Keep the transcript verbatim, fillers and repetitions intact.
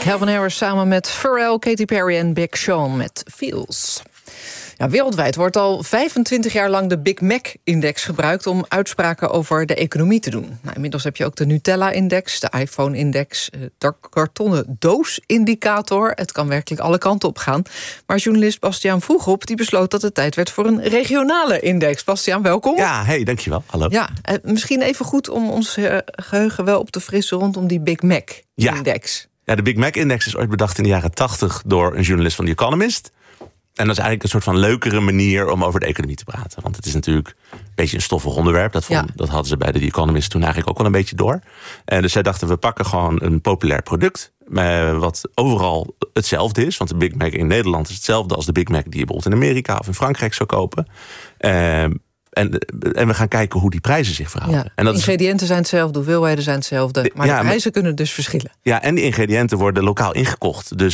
Calvin Harris samen met Pharrell, Katy Perry en Big Sean met Feels. Ja, wereldwijd wordt al vijfentwintig jaar lang de Big Mac-index gebruikt om uitspraken over de economie te doen. Nou, inmiddels heb je ook de Nutella-index, de iPhone-index, de kartonnen doos-indicator. Het kan werkelijk alle kanten op gaan. Maar journalist Bastiaan Vroegop die besloot dat het tijd werd voor een regionale index. Bastiaan, welkom. Ja, hey, dankjewel. Hallo. Ja, eh, misschien even goed om ons uh, geheugen wel op te frissen rondom die Big Mac-index. Ja. ja, de Big Mac-index is ooit bedacht in de jaren tachtig door een journalist van The Economist. En dat is eigenlijk een soort van leukere manier om over de economie te praten. Want het is natuurlijk een beetje een stoffig onderwerp. Dat, vond, ja. dat hadden ze bij de The Economist toen eigenlijk ook wel een beetje door. En dus zij dachten, we pakken gewoon een populair product Uh, wat overal hetzelfde is. Want de Big Mac in Nederland is hetzelfde als de Big Mac die je bijvoorbeeld in Amerika of in Frankrijk zou kopen. Uh, En, en we gaan kijken hoe die prijzen zich verhouden. Ja, en dat ingrediënten is, zijn hetzelfde, hoeveelheden zijn hetzelfde. Maar ja, de prijzen maar, kunnen dus verschillen. Ja, en die ingrediënten worden lokaal ingekocht. Dus